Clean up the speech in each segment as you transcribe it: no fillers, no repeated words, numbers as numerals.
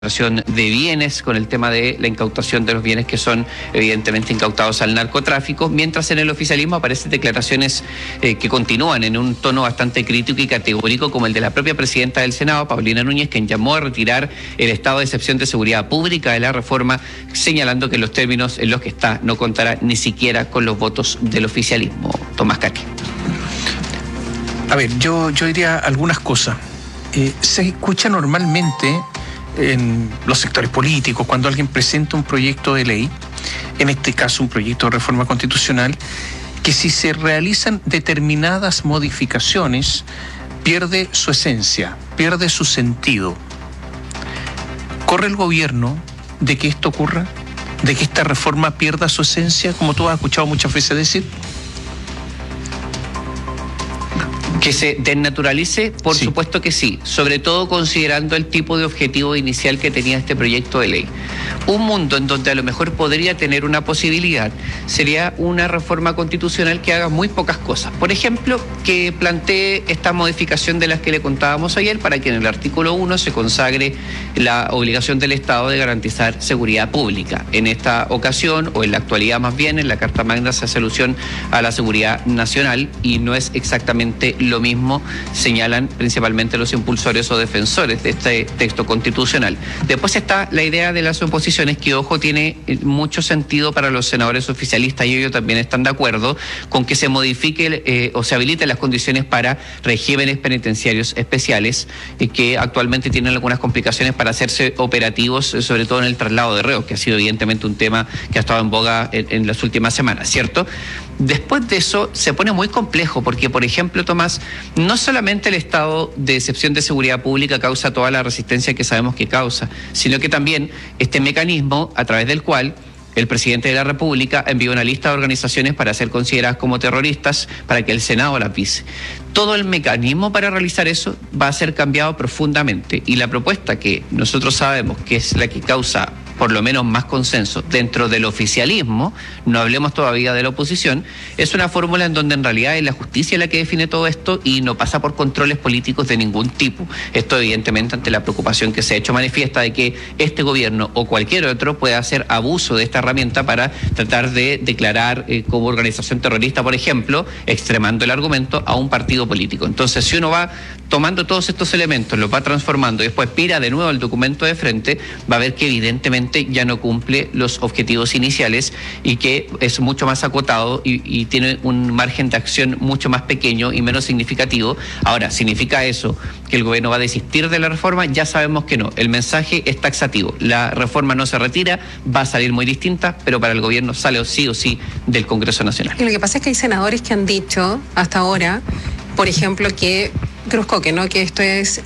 de bienes, con el tema de la incautación de los bienes que son evidentemente incautados al narcotráfico, mientras en el oficialismo aparecen declaraciones que continúan en un tono bastante crítico y categórico, como el de la propia presidenta del Senado, Paulina Núñez, quien llamó a retirar el estado de excepción de seguridad pública de la reforma, señalando que en los términos en los que está no contará ni siquiera con los votos del oficialismo. Tomás Caque. A ver, yo diría algunas cosas. Se escucha normalmente en los sectores políticos, cuando alguien presenta un proyecto de ley, en este caso un proyecto de reforma constitucional, que si se realizan determinadas modificaciones, pierde su esencia, pierde su sentido. ¿Corre el gobierno de que esto ocurra? ¿De que esta reforma pierda su esencia, como tú has escuchado muchas veces decir? Que se desnaturalice, por supuesto que sí, sobre todo considerando el tipo de objetivo inicial que tenía este proyecto de ley. Un mundo en donde a lo mejor podría tener una posibilidad sería una reforma constitucional que haga muy pocas cosas. Por ejemplo, que plantee esta modificación de las que le contábamos ayer, para que en el artículo 1 se consagre la obligación del Estado de garantizar seguridad pública. En esta ocasión, o en la actualidad más bien, en la Carta Magna se hace alusión a la seguridad nacional y no es exactamente lo mismo, señalan principalmente los impulsores o defensores de este texto constitucional. Después está la idea de las oposiciones, que ojo, tiene mucho sentido para los senadores oficialistas, y ellos también están de acuerdo con que se modifique o se habiliten las condiciones para regímenes penitenciarios especiales, que actualmente tienen algunas complicaciones para hacerse operativos, sobre todo en el traslado de reos, que ha sido evidentemente un tema que ha estado en boga en las últimas semanas, ¿cierto? Después de eso se pone muy complejo, porque, por ejemplo, Tomás, no solamente el estado de excepción de seguridad pública causa toda la resistencia que sabemos que causa, sino que también este mecanismo a través del cual el presidente de la República envió una lista de organizaciones para ser consideradas como terroristas para que el Senado las vise. Todo el mecanismo para realizar eso va a ser cambiado profundamente, y la propuesta que nosotros sabemos que es la que causa por lo menos más consenso dentro del oficialismo, no hablemos todavía de la oposición, es una fórmula en donde en realidad es la justicia la que define todo esto y no pasa por controles políticos de ningún tipo. Esto evidentemente ante la preocupación que se ha hecho manifiesta de que este gobierno o cualquier otro pueda hacer abuso de esta herramienta para tratar de declarar como organización terrorista, por ejemplo, extremando el argumento a un partido político. Entonces, si uno va tomando todos estos elementos, los va transformando y después pira de nuevo el documento de frente, va a ver que evidentemente ya no cumple los objetivos iniciales y que es mucho más acotado y tiene un margen de acción mucho más pequeño y menos significativo. Ahora, ¿significa eso que el gobierno va a desistir de la reforma? Ya sabemos que no. El mensaje es taxativo. La reforma no se retira, va a salir muy distinta, pero para el gobierno sale o sí del Congreso Nacional. Y lo que pasa es que hay senadores que han dicho hasta ahora, por ejemplo, que Cruz Coque, ¿no?, que esto es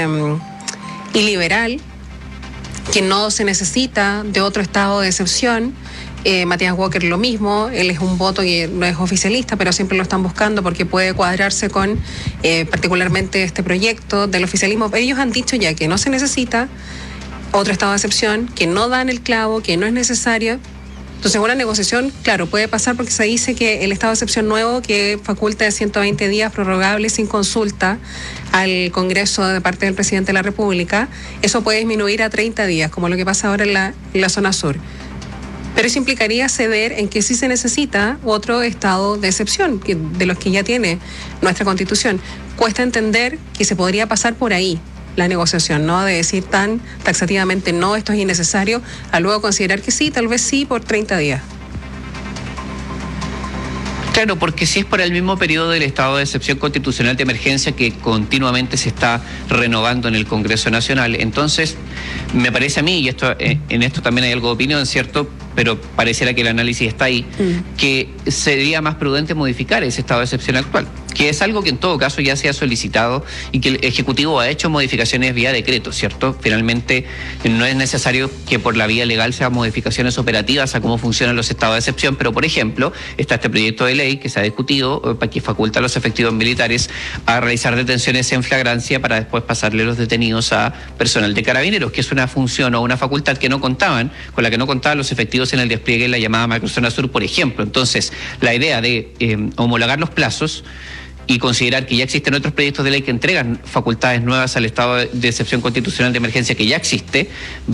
iliberal, que no se necesita de otro estado de excepción. Matías Walker lo mismo, él es un voto que no es oficialista, pero siempre lo están buscando porque puede cuadrarse con particularmente este proyecto del oficialismo. Pero ellos han dicho ya que no se necesita otro estado de excepción, que no dan el clavo, que no es necesario. Entonces, una negociación, claro, puede pasar porque se dice que el estado de excepción nuevo, que faculta de 120 días prorrogables sin consulta al Congreso de parte del presidente de la República, eso puede disminuir a 30 días, como lo que pasa ahora en la zona sur. Pero eso implicaría ceder en que sí se necesita otro estado de excepción, de los que ya tiene nuestra Constitución. Cuesta entender que se podría pasar por ahí la negociación, ¿no? De decir tan taxativamente no, esto es innecesario, a luego considerar que sí, tal vez sí, por 30 días. Claro, porque si es por el mismo periodo del estado de excepción constitucional de emergencia que continuamente se está renovando en el Congreso Nacional, entonces me parece a mí, y esto en esto también hay algo de opinión, ¿cierto?, pero pareciera que el análisis está ahí, que sería más prudente modificar ese estado de excepción actual, que es algo que en todo caso ya se ha solicitado y que el Ejecutivo ha hecho modificaciones vía decreto, ¿cierto? Finalmente no es necesario que por la vía legal sean modificaciones operativas a cómo funcionan los estados de excepción, pero por ejemplo está este proyecto de ley que se ha discutido para que faculta a los efectivos militares a realizar detenciones en flagrancia para después pasarle los detenidos a personal de carabineros, que es una función o una facultad que no contaban, con la que no contaban los efectivos en el despliegue en la llamada macrozona sur, por ejemplo. Entonces, la idea de homologar los plazos y considerar que ya existen otros proyectos de ley que entregan facultades nuevas al estado de excepción constitucional de emergencia que ya existe,